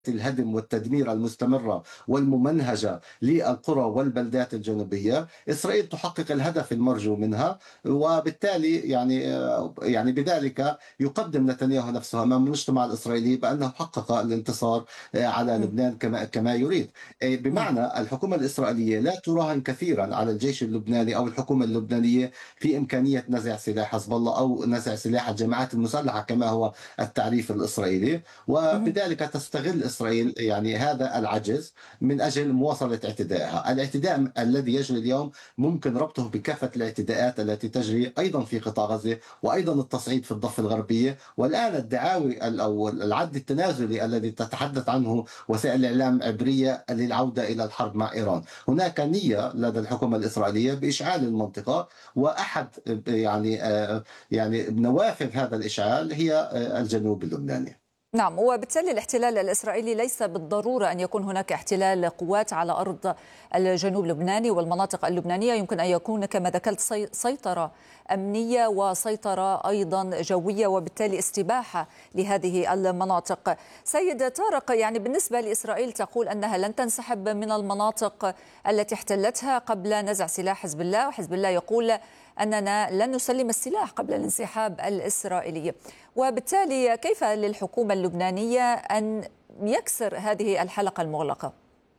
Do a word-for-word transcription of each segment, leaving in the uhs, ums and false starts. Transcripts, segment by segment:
الهدم والتدمير المستمرة والممنهجة للقرى والبلدات الجنوبية، إسرائيل تحقق الهدف المرجو منها، وبالتالي يعني يعني بذلك يقدم نتنياهو نفسه أمام المجتمع الإسرائيلي بأنه حقق الانتصار على إمم، لبنان كما كما يريد. نعم، بمعنى الحكومة الإسرائيلية لا تراهن كثيرا على الجيش اللبناني أو الحكومة اللبنانية في إمكانية نزع سلاح حزب الله أو نزع سلاح الجماعات المسلحة كما هو التعريف الإسرائيلي، اهم، وبذلك تستغل إسرائيل يعني هذا العجز من أجل مواصلة اعتدائها. الاعتداء الذي يجري اليوم ممكن ربطه بكافة الاعتداءات التي تجري أيضا في قطاع غزة، وأيضا التصعيد في الضفة الغربية، والآن الدعاوي ال- أو العد التنازلي الذي تتحدث عنه وسائل الإعلام عبرية للعودة إلى الحرب مع إيران. هناك نية لدى الحكومة الإسرائيلية بإشعال المنطقة، وأحد يعني آه، يعني نوافذ هذا الإشعال هي آه، الجنوب اللبناني. نعم، وبالتالي الاحتلال الإسرائيلي ليس بالضرورة أن يكون هناك احتلال قوات على أرض الجنوب اللبناني والمناطق اللبنانية، يمكن أن يكون كما ذكرت سي- سيطرة أمنية وسيطرة أيضا جوية، وبالتالي استباحة لهذه المناطق. سيد طارق، يعني بالنسبة لإسرائيل تقول أنها لن تنسحب من المناطق التي احتلتها قبل نزع سلاح حزب الله، وحزب الله يقول أننا لن نسلم السلاح قبل الانسحاب الإسرائيلي. وبالتالي كيف للحكومة اللبنانية أن يكسر هذه الحلقة المغلقة؟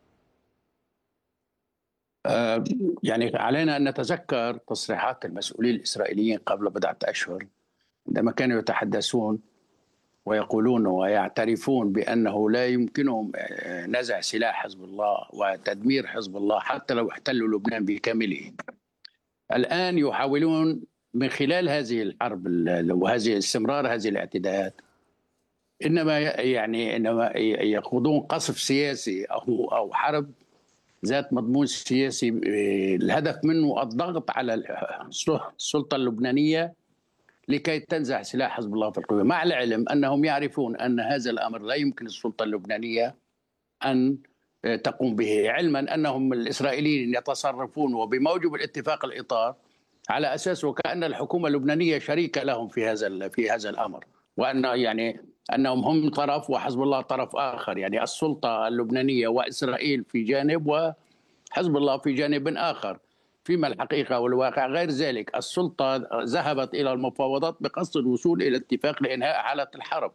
آه، يعني علينا أن نتذكر تصريحات المسؤولين الإسرائيليين قبل بضعة أشهر عندما كانوا يتحدثون ويقولون ويعترفون بأنه لا يمكنهم آه، نزع سلاح حزب الله وتدمير حزب الله حتى لو احتلوا لبنان بكامله. الآن يحاولون من خلال هذه الحرب ال- وهذه استمرار هذه الاعتداءات إنما يعني إنما يخوضون قصف سياسي أو أو حرب ذات مضمون سياسي، آه، الهدف منه الضغط على السلطة اللبنانية لكي تنزع سلاح حزب الله في القوة، مع العلم أنهم يعرفون أن هذا الأمر لا يمكن السلطة اللبنانية أن آه، تقوم به، علما أنهم الإسرائيليين يتصرفون وبموجب الاتفاق الإطار على أساس وكأن الحكومة اللبنانية شريكة لهم في هذا في هذا الأمر، وأن يعني أنهم هم طرف وحزب الله طرف آخر، يعني السلطة اللبنانية وإسرائيل في جانب وحزب الله في جانب آخر، فيما الحقيقة والواقع غير ذلك. السلطة ذهبت إلى المفاوضات بقصد الوصول إلى اتفاق لإنهاء حالة الحرب،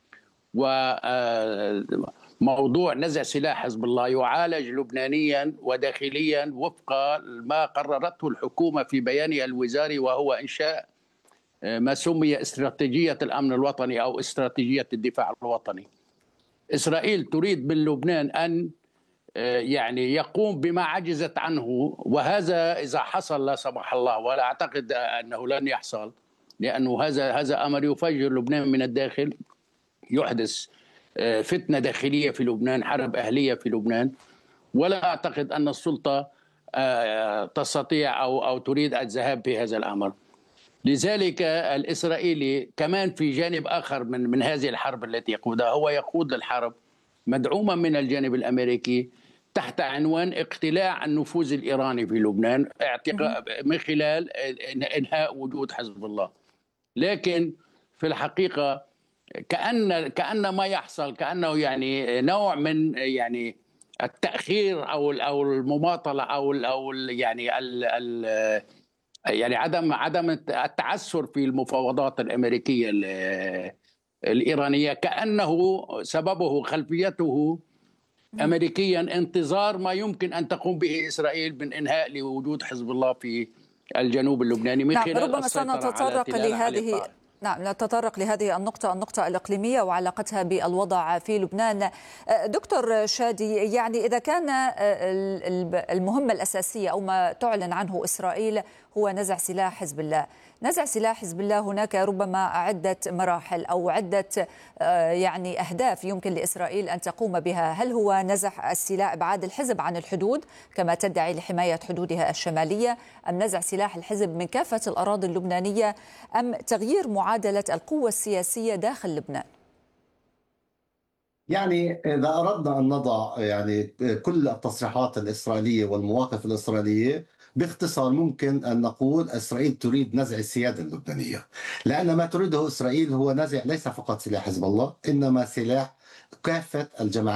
وموضوع نزع سلاح حزب الله يعالج لبنانيا وداخليا وفق ما قررته الحكومة في بيانها الوزاري، وهو إنشاء ما سمي استراتيجية الأمن الوطني أو استراتيجية الدفاع الوطني. إسرائيل تريد من لبنان أن يعني يقوم بما عجزت عنه، وهذا إذا حصل لا سمح الله، ولا أعتقد أنه لن يحصل، لأنه هذا هذا أمر يفجر لبنان من الداخل، يحدث فتنة داخلية في لبنان، حرب أهلية في لبنان، ولا أعتقد أن السلطة تستطيع أو أو تريد الذهاب في هذا الأمر. لذلك الإسرائيلي كمان في جانب آخر من من هذه الحرب التي يقودها، هو يقود الحرب مدعوما من الجانب الأمريكي تحت عنوان اقتلاع النفوذ الإيراني في لبنان اعتقاء من خلال إنهاء وجود حزب الله. لكن في الحقيقة كأن كأن ما يحصل كأنه يعني نوع من يعني التأخير أو أو المماطلة أو أو يعني ال ال يعني عدم عدم التعثر في المفاوضات الأمريكية الإيرانية، كأنه سببه خلفيته أمريكيا، انتظار ما يمكن أن تقوم به إسرائيل من إنهاء لوجود حزب الله في الجنوب اللبناني من نعم، خلال ربما السيطرة على سنتطرق تلال علي لهذه الطائف. نعم نتطرق لهذه النقطة النقطة الإقليمية وعلاقتها بالوضع في لبنان. دكتور شادي، يعني إذا كان المهمة الأساسية أو ما تعلن عنه إسرائيل هو نزع سلاح حزب الله، نزع سلاح حزب الله هناك ربما عدة مراحل أو عدة يعني أهداف يمكن لإسرائيل أن تقوم بها. هل هو نزع السلاح إبعاد الحزب عن الحدود كما تدعي لحماية حدودها الشمالية، أم نزع سلاح الحزب من كافة الأراضي اللبنانية، أم تغيير معادلة القوة السياسية داخل لبنان؟ يعني إذا أردنا أن نضع يعني كل التصريحات الإسرائيلية والمواقف الإسرائيلية باختصار، ممكن أن نقول إسرائيل تريد نزع السيادة اللبنانية، لأن ما تريده إسرائيل هو نزع ليس فقط سلاح حزب الله، إنما سلاح كافة الجماعات